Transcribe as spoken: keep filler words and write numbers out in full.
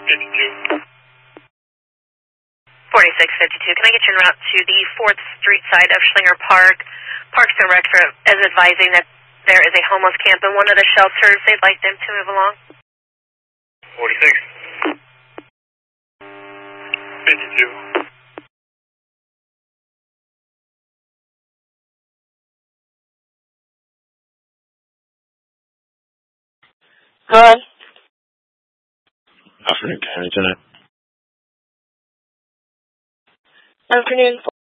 fifty-two. forty-six fifty-two. Can I get you en route to the fourth Street side of Schlinger Park? Parks and Rec is advising that there is a homeless camp in one of the shelters. They'd like them to move along. forty-six. fifty-two. Hello? Afternoon, County Lieutenant. Afternoon.